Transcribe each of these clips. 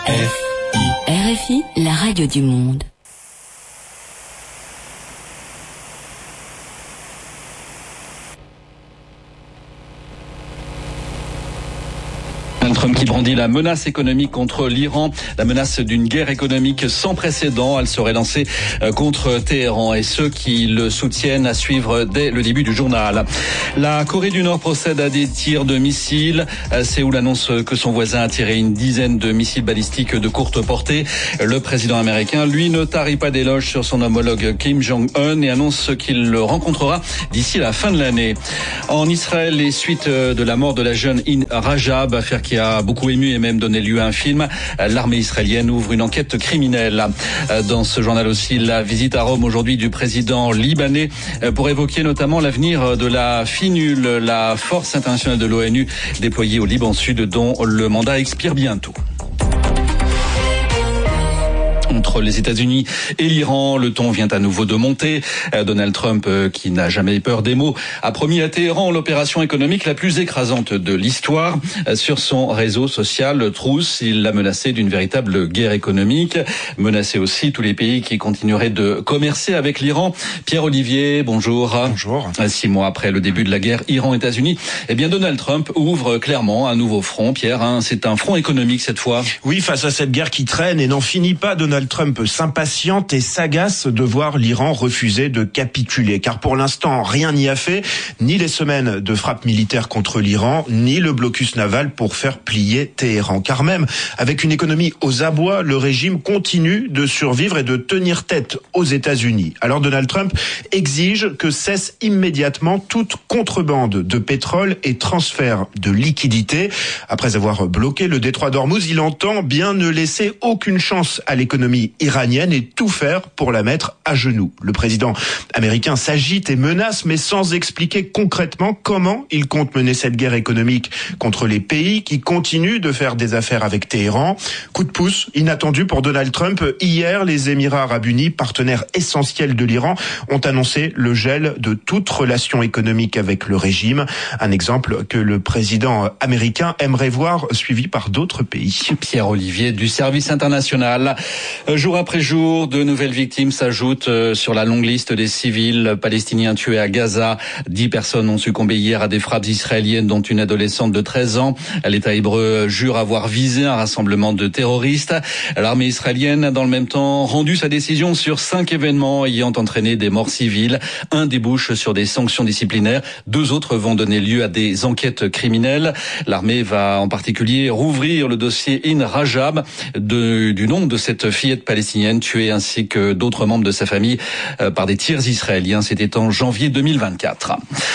RFI, la radio du monde. Trump qui brandit la menace économique contre l'Iran, la menace d'une guerre économique sans précédent. Elle serait lancée contre Téhéran et ceux qui le soutiennent à suivre dès le début du journal. La Corée du Nord procède à des tirs de missiles. Séoul annonce que son voisin a tiré une dizaine de missiles balistiques de courte portée. Le président américain, lui, ne tarit pas d'éloges sur son homologue Kim Jong-un et annonce qu'il le rencontrera d'ici la fin de l'année. En Israël, les suites de la mort de la jeune In Rajab, affaire qui a beaucoup ému et même donné lieu à un film. L'armée israélienne ouvre une enquête criminelle. Dans ce journal aussi, la visite à Rome aujourd'hui du président libanais pour évoquer notamment l'avenir de la FINUL, la force internationale de l'ONU déployée au Liban Sud dont le mandat expire bientôt. Entre les États-Unis et l'Iran, le ton vient à nouveau de monter. Donald Trump, qui n'a jamais peur des mots, a promis à Téhéran l'opération économique la plus écrasante de l'histoire. Sur son réseau social Truth, il l'a menacé d'une véritable guerre économique. Menacé aussi tous les pays qui continueraient de commercer avec l'Iran. Pierre Olivier, bonjour. Bonjour. 6 mois après le début de la guerre Iran-États-Unis, Donald Trump ouvre clairement un nouveau front. Pierre, c'est un front économique cette fois. Oui, face à cette guerre qui traîne et n'en finit pas, Donald Trump s'impatiente et s'agace de voir l'Iran refuser de capituler. Car pour l'instant, rien n'y a fait, ni les semaines de frappe militaire contre l'Iran, ni le blocus naval pour faire plier Téhéran. Car même avec une économie aux abois, le régime continue de survivre et de tenir tête aux États-Unis. Alors Donald Trump exige que cesse immédiatement toute contrebande de pétrole et transfert de liquidités. Après avoir bloqué le détroit d'Ormuz, il entend bien ne laisser aucune chance à l'économie iranienne et tout faire pour la mettre à genoux. Le président américain s'agite et menace, mais sans expliquer concrètement comment il compte mener cette guerre économique contre les pays qui continuent de faire des affaires avec Téhéran. Coup de pouce inattendu pour Donald Trump. Hier, les Émirats arabes unis, partenaires essentiels de l'Iran, ont annoncé le gel de toute relation économique avec le régime. Un exemple que le président américain aimerait voir suivi par d'autres pays. Pierre Olivier du service international. Jour après jour, de nouvelles victimes s'ajoutent sur la longue liste des civils palestiniens tués à Gaza. 10 personnes ont succombé hier à des frappes israéliennes, dont une adolescente de 13 ans. L'État hébreu jure avoir visé un rassemblement de terroristes. L'armée israélienne a dans le même temps rendu sa décision sur 5 événements ayant entraîné des morts civiles. Un débouche sur des sanctions disciplinaires. 2 autres vont donner lieu à des enquêtes criminelles. L'armée va en particulier rouvrir le dossier In Rajab du nom de cette fillette palestinienne tuée ainsi que d'autres membres de sa famille par des tirs israéliens. C'était en janvier 2024.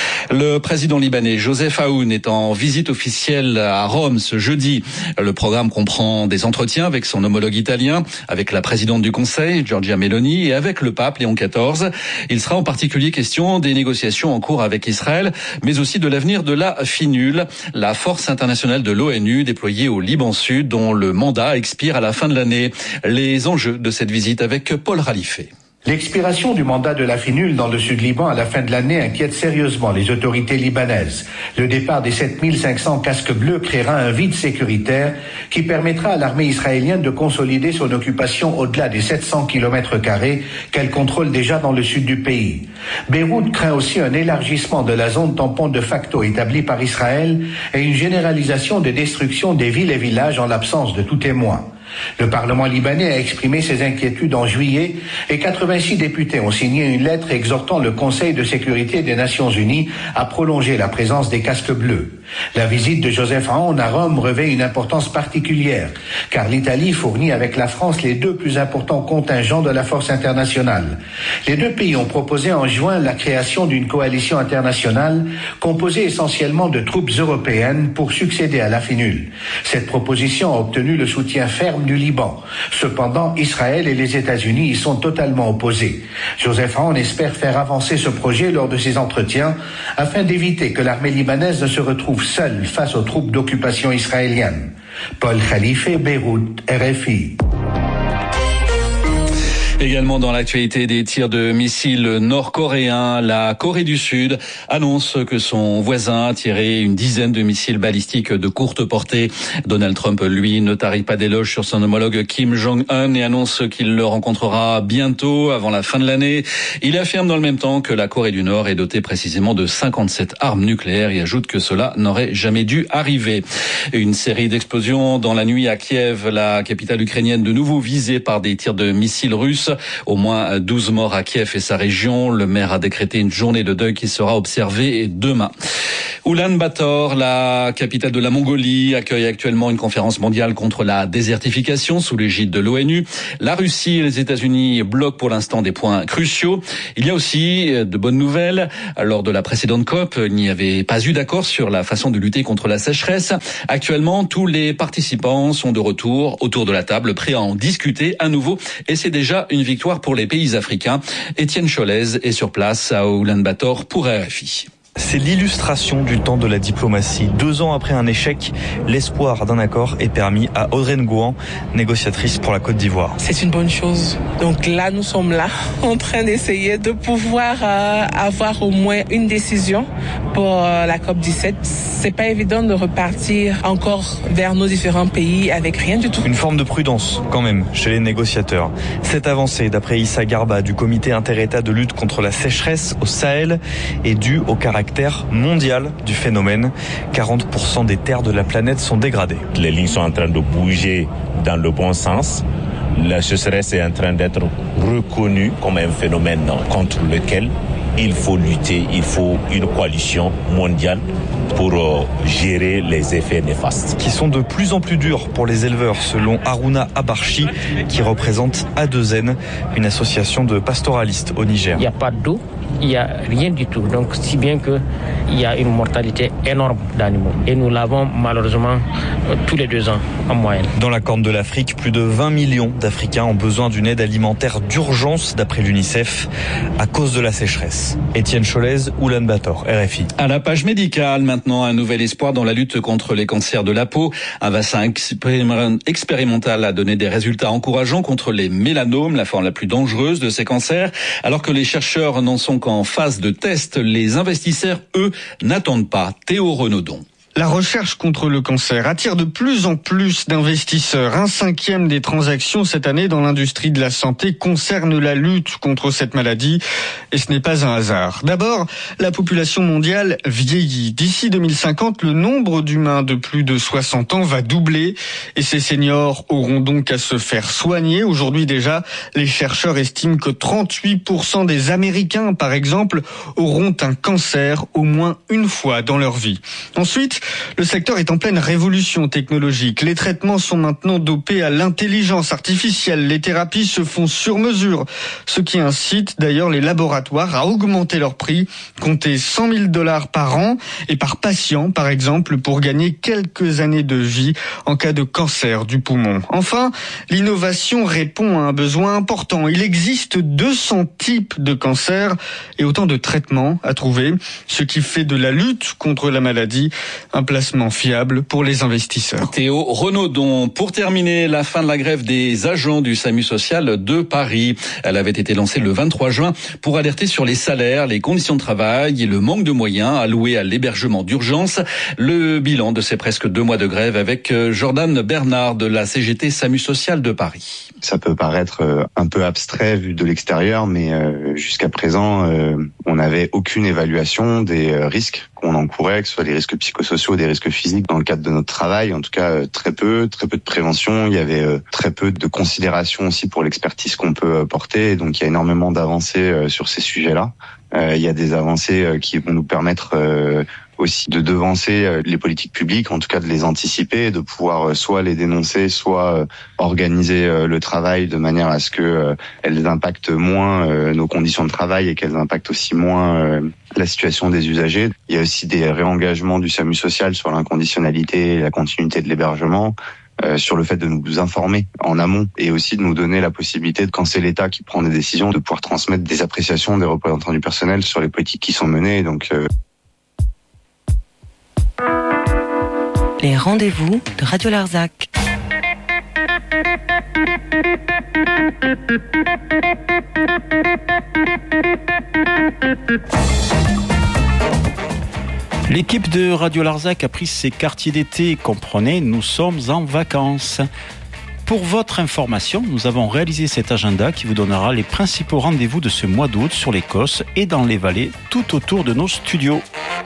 Le président libanais Joseph Aoun est en visite officielle à Rome ce jeudi. Le programme comprend des entretiens avec son homologue italien, avec la présidente du Conseil, Giorgia Meloni, et avec le pape Léon XIV. Il sera en particulier question des négociations en cours avec Israël, mais aussi de l'avenir de la FINUL, la force internationale de l'ONU déployée au Liban Sud, dont le mandat expire à la fin de l'année. Les enjeux de cette visite avec Paul Ralifé. L'expiration du mandat de la FINUL dans le Sud-Liban à la fin de l'année inquiète sérieusement les autorités libanaises. Le départ des 7500 casques bleus créera un vide sécuritaire qui permettra à l'armée israélienne de consolider son occupation au-delà des 700 km² qu'elle contrôle déjà dans le sud du pays. Beyrouth craint aussi un élargissement de la zone tampon de facto établie par Israël et une généralisation de destruction des villes et villages en l'absence de tout témoin. Le Parlement libanais a exprimé ses inquiétudes en juillet et 86 députés ont signé une lettre exhortant le Conseil de sécurité des Nations Unies à prolonger la présence des casques bleus. La visite de Joseph Aoun à Rome revêt une importance particulière, car l'Italie fournit avec la France les 2 plus importants contingents de la force internationale. Les 2 pays ont proposé en juin la création d'une coalition internationale composée essentiellement de troupes européennes pour succéder à la FINUL. Cette proposition a obtenu le soutien ferme du Liban. Cependant, Israël et les États-Unis y sont totalement opposés. Joseph Aoun espère faire avancer ce projet lors de ses entretiens afin d'éviter que l'armée libanaise ne se retrouve seule face aux troupes d'occupation israéliennes. Paul Khalife, Beyrouth, RFI. Également dans l'actualité des tirs de missiles nord-coréens, la Corée du Sud annonce que son voisin a tiré une dizaine de missiles balistiques de courte portée. Donald Trump, lui, ne tarit pas d'éloges sur son homologue Kim Jong-un et annonce qu'il le rencontrera bientôt, avant la fin de l'année. Il affirme dans le même temps que la Corée du Nord est dotée précisément de 57 armes nucléaires et ajoute que cela n'aurait jamais dû arriver. Une série d'explosions dans la nuit à Kiev, la capitale ukrainienne, de nouveau visée par des tirs de missiles russes. Au moins 12 morts à Kiev et sa région. Le maire a décrété une journée de deuil qui sera observée demain. Oulan-Bator, la capitale de la Mongolie, accueille actuellement une conférence mondiale contre la désertification sous l'égide de l'ONU. La Russie et les États-Unis bloquent pour l'instant des points cruciaux. Il y a aussi de bonnes nouvelles. Lors de la précédente COP, il n'y avait pas eu d'accord sur la façon de lutter contre la sécheresse. Actuellement, tous les participants sont de retour autour de la table, prêts à en discuter à nouveau. Et c'est déjà une victoire pour les pays africains. Étienne Cholez est sur place à Oulan-Bator pour RFI. C'est l'illustration du temps de la diplomatie. 2 ans après un échec, l'espoir d'un accord est permis à Audrey Ngouan, négociatrice pour la Côte d'Ivoire. C'est une bonne chose. Donc là, nous sommes là, en train d'essayer de pouvoir avoir au moins une décision pour la COP17. C'est pas évident de repartir encore vers nos différents pays avec rien du tout. Une forme de prudence, quand même, chez les négociateurs. Cette avancée, d'après Issa Garba du comité inter-État de lutte contre la sécheresse au Sahel, est due au caractère mondial du phénomène. 40% des terres de la planète sont dégradées. Les lignes sont en train de bouger dans le bon sens. La sécheresse est en train d'être reconnue comme un phénomène contre lequel il faut lutter. Il faut une coalition mondiale pour gérer les effets néfastes. Qui sont de plus en plus durs pour les éleveurs, selon Haruna Abarchi, qui représente A2N, une association de pastoralistes au Niger. Il n'y a pas d'eau, il n'y a rien du tout. Donc, si bien qu'il y a une mortalité énorme d'animaux. Et nous l'avons malheureusement tous les 2 ans en moyenne. Dans la Corne de l'Afrique, plus de 20 millions d'Africains ont besoin d'une aide alimentaire d'urgence, d'après l'UNICEF, à cause de la sécheresse. Étienne Cholez, Oulan-Bator, RFI. À la page médicale, maintenant, un nouvel espoir dans la lutte contre les cancers de la peau. Un vaccin expérimental a donné des résultats encourageants contre les mélanomes, la forme la plus dangereuse de ces cancers. Alors que les chercheurs n'en sont qu'en phase de test, les investisseurs, eux, n'attendent pas. Théo Renaudon. La recherche contre le cancer attire de plus en plus d'investisseurs. 1/5 des transactions cette année dans l'industrie de la santé concerne la lutte contre cette maladie. Et ce n'est pas un hasard. D'abord, la population mondiale vieillit. D'ici 2050, le nombre d'humains de plus de 60 ans va doubler. Et ces seniors auront donc à se faire soigner. Aujourd'hui déjà, les chercheurs estiment que 38% des Américains, par exemple, auront un cancer au moins une fois dans leur vie. Ensuite, le secteur est en pleine révolution technologique. Les traitements sont maintenant dopés à l'intelligence artificielle. Les thérapies se font sur mesure, ce qui incite d'ailleurs les laboratoires à augmenter leur prix, compter $100 000 par an et par patient, par exemple, pour gagner quelques années de vie en cas de cancer du poumon. Enfin, l'innovation répond à un besoin important. Il existe 200 types de cancers et autant de traitements à trouver, ce qui fait de la lutte contre la maladie un placement fiable pour les investisseurs. Théo Renaudon. Pour terminer, la fin de la grève des agents du SAMU social de Paris. Elle avait été lancée le 23 juin pour alerter sur les salaires, les conditions de travail et le manque de moyens alloués à l'hébergement d'urgence. Le bilan de ces presque 2 mois de grève avec Jordan Bernard de la CGT SAMU social de Paris. Ça peut paraître un peu abstrait vu de l'extérieur, mais jusqu'à présent, on n'avait aucune évaluation des risques qu'on encourait, que ce soit les risques psychosociaux, des risques physiques dans le cadre de notre travail. En tout cas, très peu de prévention. Il y avait très peu de considération aussi pour l'expertise qu'on peut porter. Donc, il y a énormément d'avancées sur ces sujets-là. Il y a des avancées qui vont nous permettre aussi de devancer les politiques publiques, en tout cas de les anticiper, de pouvoir soit les dénoncer, soit organiser le travail de manière à ce que elles impactent moins nos conditions de travail et qu'elles impactent aussi moins la situation des usagers. Il y a aussi des réengagements du SAMU social sur l'inconditionnalité et la continuité de l'hébergement. Sur le fait de nous informer en amont et aussi de nous donner la possibilité de, quand c'est l'État qui prend des décisions, de pouvoir transmettre des appréciations des représentants du personnel sur les politiques qui sont menées. Donc, Les rendez-vous de Radio Larzac. L'équipe de Radio Larzac a pris ses quartiers d'été. Comprenez, nous sommes en vacances. Pour votre information, nous avons réalisé cet agenda qui vous donnera les principaux rendez-vous de ce mois d'août sur l'Écosse et dans les vallées tout autour de nos studios.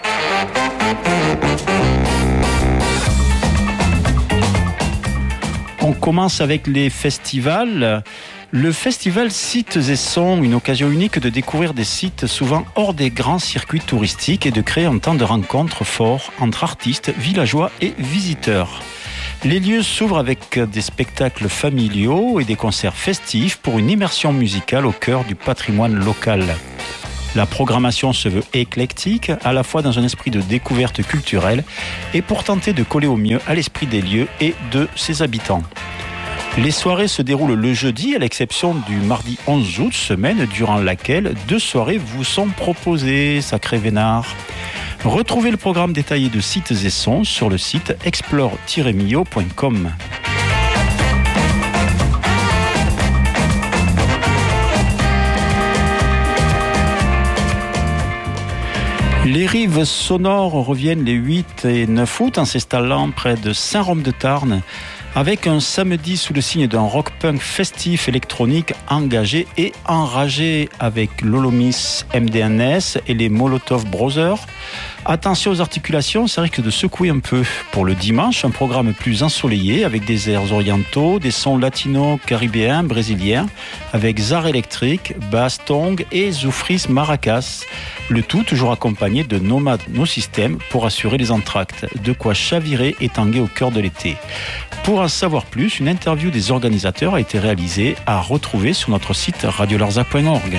On commence avec les festivals. Le festival Sites et Sons, une occasion unique de découvrir des sites souvent hors des grands circuits touristiques et de créer un temps de rencontre fort entre artistes, villageois et visiteurs. Les lieux s'ouvrent avec des spectacles familiaux et des concerts festifs pour une immersion musicale au cœur du patrimoine local. La programmation se veut éclectique, à la fois dans un esprit de découverte culturelle et pour tenter de coller au mieux à l'esprit des lieux et de ses habitants. Les soirées se déroulent le jeudi, à l'exception du mardi 11 août, semaine durant laquelle 2 soirées vous sont proposées, sacré vénard. Retrouvez le programme détaillé de Sites et Sons sur le site explore-mio.com. Les rives sonores reviennent les 8 et 9 août en s'installant près de Saint-Rome-de-Tarn avec un samedi sous le signe d'un rock-punk festif électronique engagé et enragé avec l'Olomis MDNS et les Molotov Brothers. Attention aux articulations, ça risque de secouer un peu. Pour le dimanche, un programme plus ensoleillé avec des airs orientaux, des sons latinos, caribéens, brésiliens, avec Zar électrique, basse tong et zoufris maracas. Le tout toujours accompagné de Nomade No System pour assurer les entractes. De quoi chavirer et tanguer au cœur de l'été. Pour en savoir plus, une interview des organisateurs a été réalisée à retrouver sur notre site radiolarzac.org.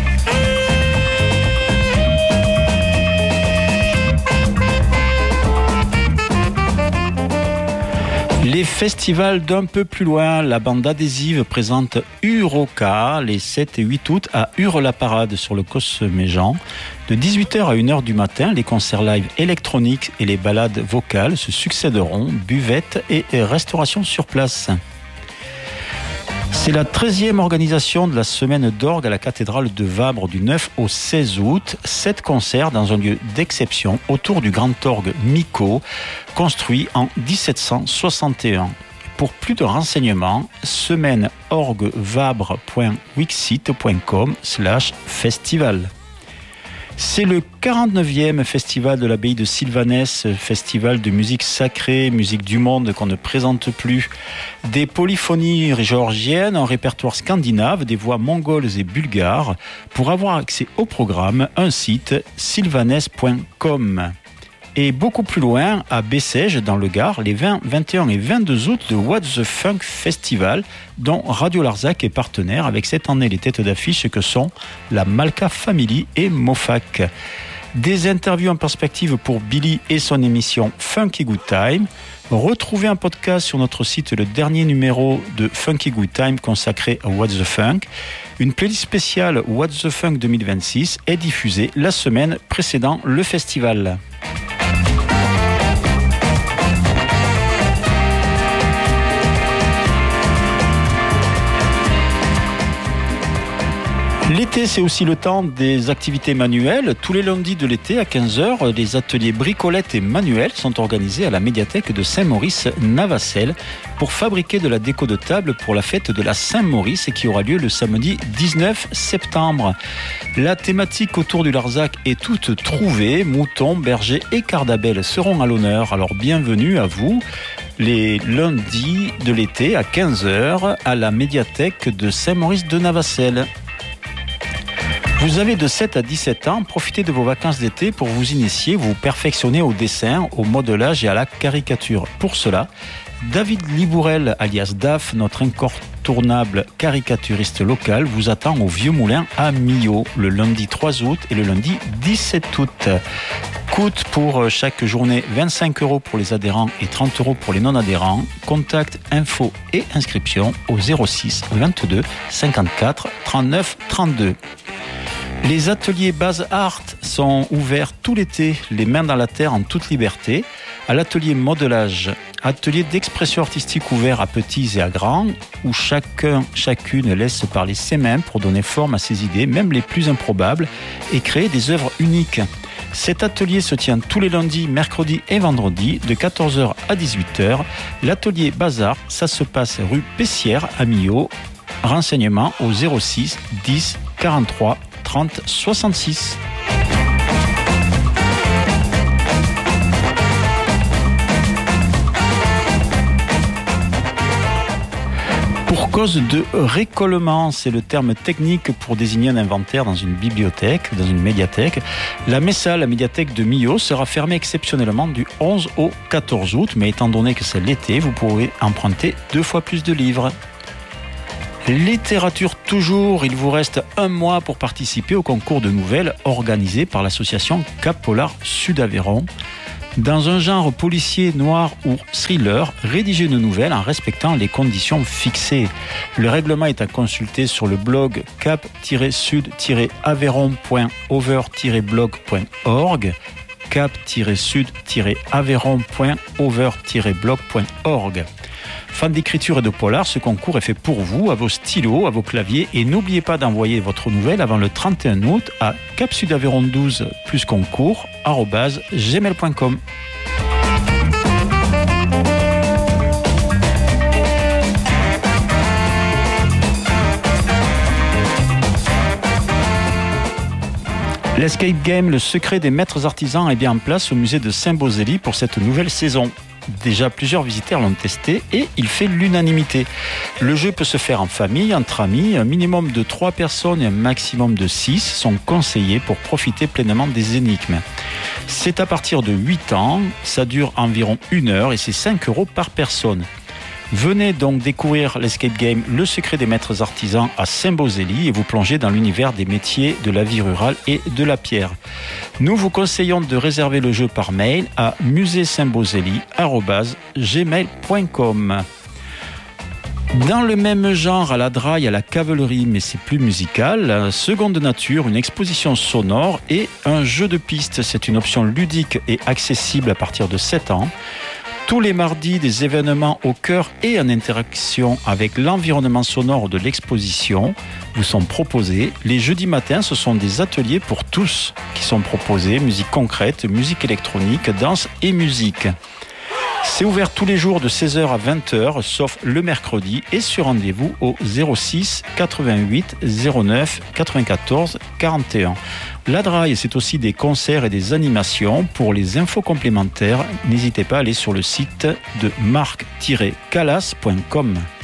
Les festivals d'un peu plus loin, la bande adhésive présente Uroca les 7 et 8 août à Hurle-la-Parade sur le Cosméjean. De 18h à 1h du matin, les concerts live électroniques et les balades vocales se succéderont, buvettes et restauration sur place. C'est la 13e organisation de la semaine d'orgue à la cathédrale de Vabre du 9 au 16 août. 7 concerts dans un lieu d'exception autour du grand orgue Miko, construit en 1761. Pour plus de renseignements, semaineorguevabre.wixsite.com/festival. C'est le 49e festival de l'abbaye de Sylvanès, festival de musique sacrée, musique du monde qu'on ne présente plus. Des polyphonies géorgiennes, un répertoire scandinave, des voix mongoles et bulgares. Pour avoir accès au programme, un site sylvanès.com. Et beaucoup plus loin, à Bessèges, dans le Gard, les 20, 21 et 22 août, le What the Funk Festival, dont Radio Larzac est partenaire avec cette année les têtes d'affiche que sont la Malka Family et Mofac. Des interviews en perspective pour Billy et son émission Funky Good Time. Retrouvez un podcast sur notre site, le dernier numéro de Funky Good Time consacré à What the Funk. Une playlist spéciale What the Funk 2026 est diffusée la semaine précédant le festival. L'été, c'est aussi le temps des activités manuelles. Tous les lundis de l'été, à 15h, les ateliers bricolettes et manuels sont organisés à la médiathèque de Saint-Maurice-Navacelles pour fabriquer de la déco de table pour la fête de la Saint-Maurice qui aura lieu le samedi 19 septembre. La thématique autour du Larzac est toute trouvée. Moutons, bergers et cardabelles seront à l'honneur. Alors bienvenue à vous les lundis de l'été à 15h à la médiathèque de Saint-Maurice-de-Navacelles. Vous avez de 7 à 17 ans, profitez de vos vacances d'été pour vous initier, vous perfectionner au dessin, au modelage et à la caricature. Pour cela, David Libourel, alias DAF, notre incontournable caricaturiste local, vous attend au Vieux Moulin à Millau, le lundi 3 août et le lundi 17 août. Coûte pour chaque journée 25 € pour les adhérents et 30 € pour les non-adhérents. Contact, info et inscription au 06 22 54 39 32. Les ateliers Base Art sont ouverts tout l'été, les mains dans la terre en toute liberté. À l'atelier modelage Atelier d'expression artistique ouvert à petits et à grands, où chacune laisse parler ses mains pour donner forme à ses idées, même les plus improbables, et créer des œuvres uniques. Cet atelier se tient tous les lundis, mercredis et vendredis de 14h à 18h. L'atelier Bazar, ça se passe rue Pessière à Millau. Renseignements au 06 10 43 30 66. Pour cause de récollement, c'est le terme technique pour désigner un inventaire dans une bibliothèque, dans une médiathèque. La MESA, la médiathèque de Millau, sera fermée exceptionnellement du 11 au 14 août, mais étant donné que c'est l'été, vous pourrez emprunter 2 fois plus de livres. Littérature toujours, il vous reste 1 mois pour participer au concours de nouvelles organisé par l'association Cap Polar Sud Aveyron. Dans un genre policier, noir ou thriller, rédigez une nouvelle en respectant les conditions fixées. Le règlement est à consulter sur le blog cap-sud-aveyron.over-blog.org cap-sud-aveyron.over-blog.org. Fan d'écriture et de polar, ce concours est fait pour vous, à vos stylos, à vos claviers, et n'oubliez pas d'envoyer votre nouvelle avant le 31 août à capsudaveyron12 plus concours @gmail.com. L'escape game, le secret des maîtres artisans, est bien en place au musée de Saint-Beauzély pour cette nouvelle saison. Déjà, plusieurs visiteurs l'ont testé et il fait l'unanimité. Le jeu peut se faire en famille, entre amis. Un minimum de 3 personnes et un maximum de 6 sont conseillés pour profiter pleinement des énigmes. C'est à partir de 8 ans, ça dure environ 1 heure et c'est 5 € par personne. Venez donc découvrir l'escape game Le secret des maîtres artisans à Saint-Beauzély et vous plonger dans l'univers des métiers de la vie rurale et de la pierre. Nous vous conseillons de réserver le jeu par mail à musée-saint-beauzély@gmail.com. Dans le même genre, à la Draille, à la Cavalerie, mais c'est plus musical, Seconde Nature, une exposition sonore et un jeu de piste. C'est une option ludique et accessible à partir de 7 ans. Tous les mardis, des événements au cœur et en interaction avec l'environnement sonore de l'exposition vous sont proposés. Les jeudis matins, ce sont des ateliers pour tous qui sont proposés. Musique concrète, musique électronique, danse et musique. C'est ouvert tous les jours de 16h à 20h, sauf le mercredi, et sur rendez-vous au 06 88 09 94 41. La Draille, c'est aussi des concerts et des animations. Pour les infos complémentaires, n'hésitez pas à aller sur le site de marc-calas.com.